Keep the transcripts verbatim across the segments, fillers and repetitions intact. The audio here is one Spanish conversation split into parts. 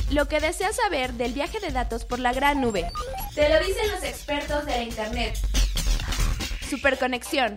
Lo que deseas saber del viaje de datos por la gran nube. Te lo dicen los expertos de la Internet. Superconexión.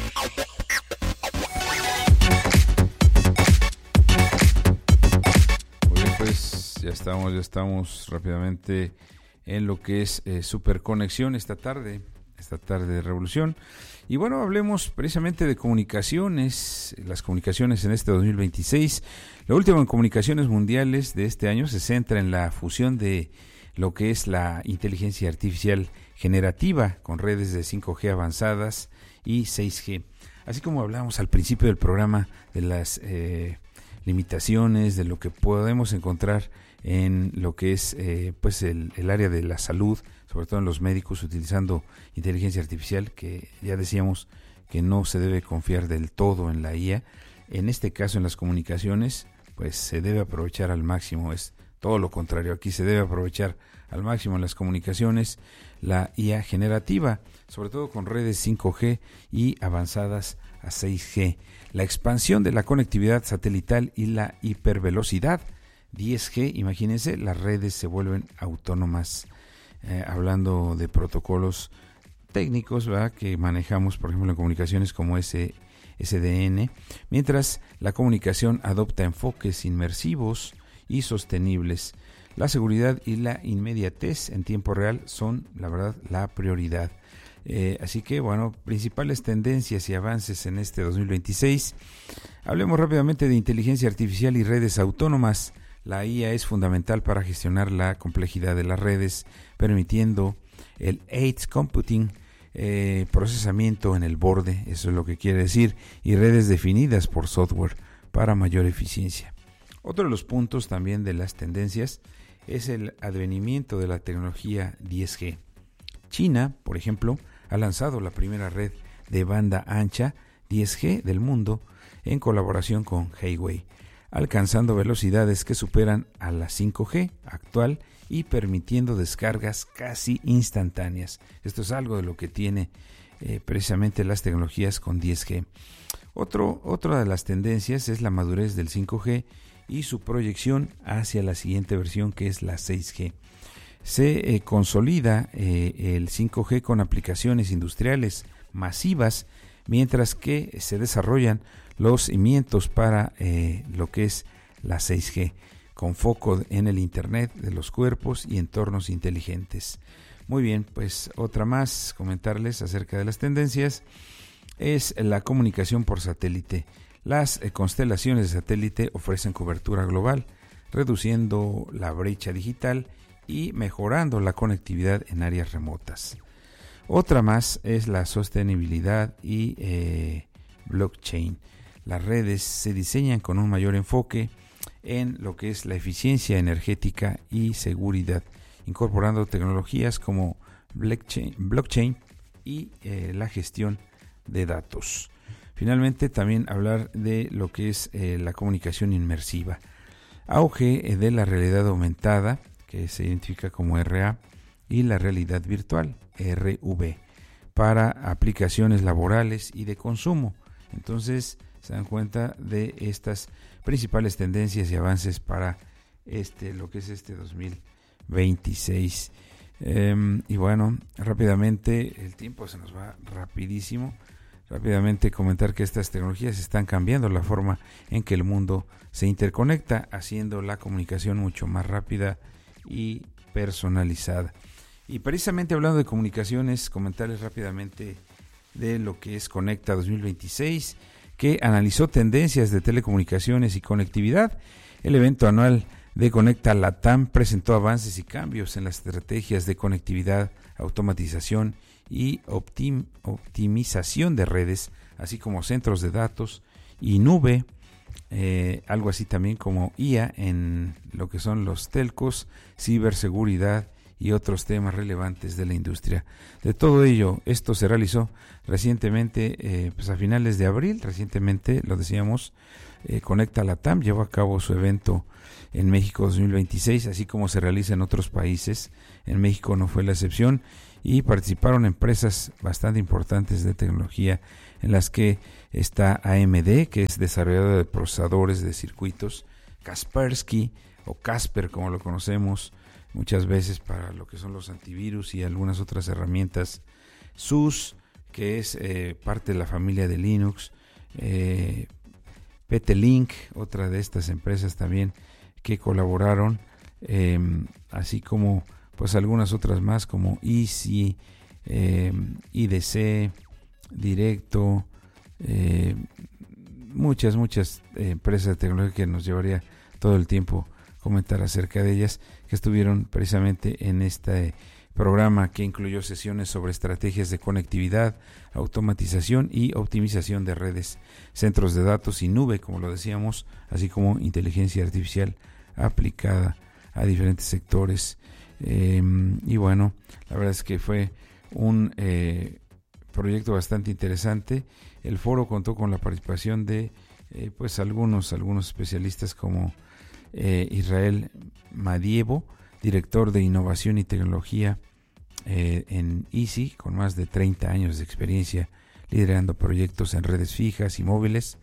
Muy bien, pues ya estamos, ya estamos rápidamente en lo que es eh, Superconexión esta tarde, esta tarde de revolución. Y bueno, hablemos precisamente de comunicaciones, las comunicaciones en este dos mil veintiséis. Lo último en comunicaciones mundiales de este año se centra en la fusión de lo que es la inteligencia artificial generativa con redes de cinco G avanzadas y seis G. Así como hablábamos al principio del programa de las eh, limitaciones, de lo que podemos encontrar en lo que es eh, pues el, el área de la salud, sobre todo en los médicos utilizando inteligencia artificial, que ya decíamos que no se debe confiar del todo en la I A. En este caso, en las comunicaciones, pues se debe aprovechar al máximo, es todo lo contrario. Aquí se debe aprovechar al máximo en las comunicaciones la I A generativa, sobre todo con redes cinco G y avanzadas a seis G. La expansión de la conectividad satelital y la hipervelocidad diez G, imagínense, las redes se vuelven autónomas. Eh, hablando de protocolos técnicos, ¿verdad?, que manejamos, por ejemplo, en comunicaciones como S D N, mientras la comunicación adopta enfoques inmersivos y sostenibles. La seguridad y la inmediatez en tiempo real son, la verdad, la prioridad. Eh, así que, bueno, principales tendencias y avances en este dos mil veintiséis. Hablemos rápidamente de inteligencia artificial y redes autónomas. La I A es fundamental para gestionar la complejidad de las redes, permitiendo el edge computing, eh, procesamiento en el borde, eso es lo que quiere decir, y redes definidas por software para mayor eficiencia. Otro de los puntos también de las tendencias es el advenimiento de la tecnología diez G. China, por ejemplo, ha lanzado la primera red de banda ancha diez G del mundo en colaboración con Huawei, alcanzando velocidades que superan a la cinco G actual y permitiendo descargas casi instantáneas. Esto es algo de lo que tiene eh, precisamente las tecnologías con diez G. Otro, otra de las tendencias es la madurez del cinco G y su proyección hacia la siguiente versión, que es la seis G. Se eh, consolida eh, el cinco G con aplicaciones industriales masivas, mientras que se desarrollan los cimientos para eh, lo que es la seis G, con foco en el Internet de los cuerpos y entornos inteligentes. Muy bien, pues otra más, comentarles acerca de las tendencias, es la comunicación por satélite. Las eh, constelaciones de satélite ofrecen cobertura global, reduciendo la brecha digital y mejorando la conectividad en áreas remotas. Otra más es la sostenibilidad y eh, blockchain. Las redes se diseñan con un mayor enfoque en lo que es la eficiencia energética y seguridad, incorporando tecnologías como blockchain, blockchain y eh, la gestión de datos. Finalmente, también hablar de lo que es eh, la comunicación inmersiva. Auge eh, de la realidad aumentada, que se identifica como R A, y la realidad virtual, R V, para aplicaciones laborales y de consumo. Entonces, se dan cuenta de estas principales tendencias y avances para este lo que es este dos mil veintiséis. Eh, y bueno, rápidamente, el tiempo se nos va rapidísimo. Rápidamente comentar que estas tecnologías están cambiando la forma en que el mundo se interconecta, haciendo la comunicación mucho más rápida y personalizada. Y precisamente hablando de comunicaciones, comentarles rápidamente de lo que es Conecta dos mil veintiséis, que analizó tendencias de telecomunicaciones y conectividad. El evento anual de Conecta Latam presentó avances y cambios en las estrategias de conectividad, automatización y optim, optimización de redes, así como centros de datos y nube, eh, algo así también como I A en lo que son los telcos, ciberseguridad y otros temas relevantes de la industria. De todo ello, esto se realizó recientemente, eh, pues a finales de abril, recientemente lo decíamos, eh, Conecta Latam llevó a cabo su evento en México dos mil veintiséis, así como se realiza en otros países. En México no fue la excepción y participaron empresas bastante importantes de tecnología, en las que está A M D, que es desarrolladora de procesadores de circuitos, Kaspersky o Casper, como lo conocemos muchas veces para lo que son los antivirus y algunas otras herramientas. SUSE, que es eh, parte de la familia de Linux. Eh, P T-Link, otra de estas empresas también que colaboraron, eh, así como pues algunas otras más como Easy, eh, I D C, Directo, eh, muchas, muchas eh, empresas de tecnología que nos llevaría todo el tiempo comentar acerca de ellas, que estuvieron precisamente en este programa que incluyó sesiones sobre estrategias de conectividad, automatización y optimización de redes, centros de datos y nube, como lo decíamos, así como inteligencia artificial aplicada a diferentes sectores. Eh, y bueno, la verdad es que fue un eh, proyecto bastante interesante. El foro contó con la participación de eh, pues algunos, algunos especialistas como eh, Israel Madievo, director de innovación y tecnología eh, en Easy, con más de treinta años de experiencia liderando proyectos en redes fijas y móviles,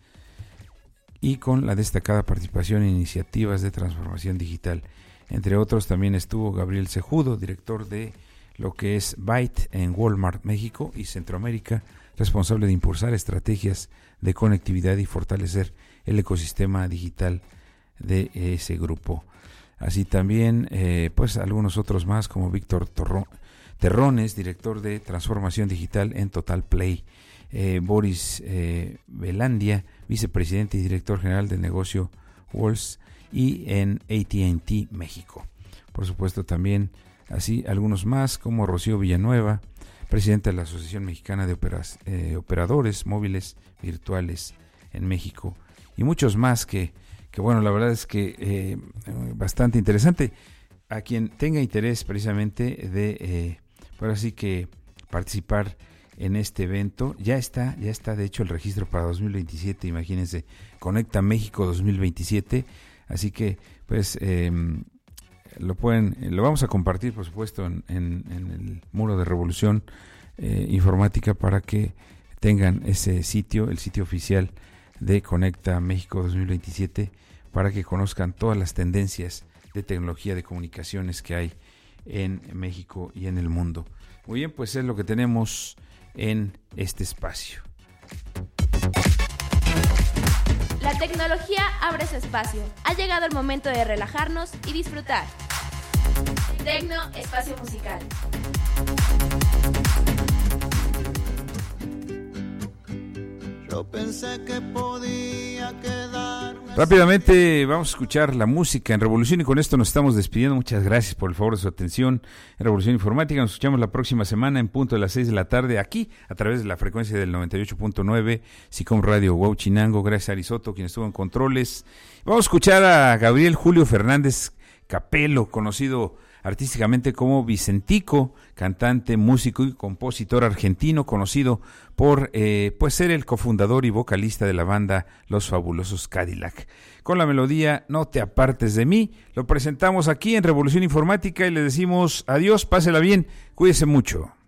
y con la destacada participación en iniciativas de transformación digital. Entre otros también estuvo Gabriel Cejudo, director de lo que es Byte en Walmart México y Centroamérica, responsable de impulsar estrategias de conectividad y fortalecer el ecosistema digital de ese grupo. Así también, eh, pues algunos otros más como Víctor Torro, Terrones, director de transformación digital en Total Play, eh, Boris eh, Velandia, vicepresidente y director general del negocio Walls y en A T and T México. Por supuesto también así algunos más como Rocío Villanueva, presidenta de la Asociación Mexicana de Operas, eh, Operadores Móviles Virtuales en México, y muchos más que, que bueno, la verdad es que eh, bastante interesante. A quien tenga interés precisamente de, eh, por así que participar en este evento, ya está, ya está de hecho el registro para dos mil veintisiete, imagínense, Conecta México dos mil veintisiete, así que pues eh, lo pueden, lo vamos a compartir por supuesto en, en, en el muro de Revolución eh, Informática para que tengan ese sitio, el sitio oficial de Conecta México dos mil veintisiete, para que conozcan todas las tendencias de tecnología de comunicaciones que hay en México y en el mundo. Muy bien, pues es lo que tenemos en este espacio. La tecnología abre su espacio. Ha llegado el momento de relajarnos y disfrutar. Tecno Espacio Musical. Yo pensé que podía quedarme. Rápidamente vamos a escuchar la música en Revolución y con esto nos estamos despidiendo. Muchas gracias por el favor de su atención en Revolución Informática. Nos escuchamos la próxima semana en punto de las seis de la tarde aquí a través de la frecuencia del noventa y ocho punto nueve SICOM Radio Huauchinango. Gracias a Arisoto, quien estuvo en controles. Vamos a escuchar a Gabriel Julio Fernández Capelo, conocido artísticamente como Vicentico, cantante, músico y compositor argentino, conocido por eh, pues ser el cofundador y vocalista de la banda Los Fabulosos Cadillac. Con la melodía No te apartes de mí, lo presentamos aquí en Revolución Informática y le decimos adiós, pásela bien, cuídese mucho.